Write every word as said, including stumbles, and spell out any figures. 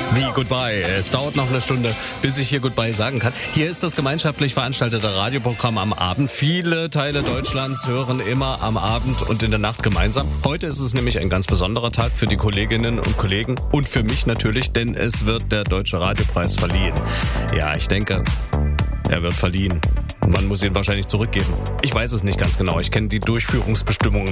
Wie Goodbye. Es dauert noch eine Stunde, bis ich hier Goodbye sagen kann. Hier ist das gemeinschaftlich veranstaltete Radioprogramm am Abend. Viele Teile Deutschlands hören immer am Abend und in der Nacht gemeinsam. Heute ist es nämlich ein ganz besonderer Tag für die Kolleginnen und Kollegen und für mich natürlich, denn es wird der Deutsche Radiopreis verliehen. Ja, ich denke, er wird verliehen. Man muss ihn wahrscheinlich zurückgeben. Ich weiß es nicht ganz genau. Ich kenne die Durchführungsbestimmungen